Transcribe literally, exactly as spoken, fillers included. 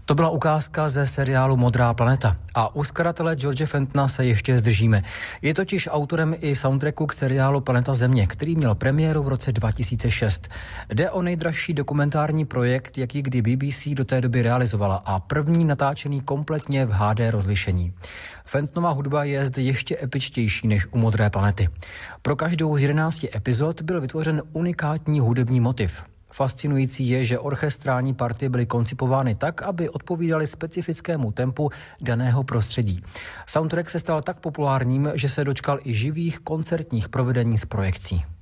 To byla ukázka ze seriálu Modrá planeta a u skladatele George Fentona se ještě zdržíme. Je totiž autorem i soundtracku k seriálu Planeta Země, který měl premiéru v roce dva tisíce šest. Jde o nejdražší dokumentární projekt, jaký kdy B B C do té doby realizovala a první natáčený kompletně v H D rozlišení. Fentonova hudba je zde ještě epičtější než u Modré planety. Pro každou z jedenácti epizod byl vytvořen unikátní hudební motiv. Fascinující je, že orchestrální partie byly koncipovány tak, aby odpovídaly specifickému tempu daného prostředí. Soundtrack se stal tak populárním, že se dočkal i živých koncertních provedení z projekcí.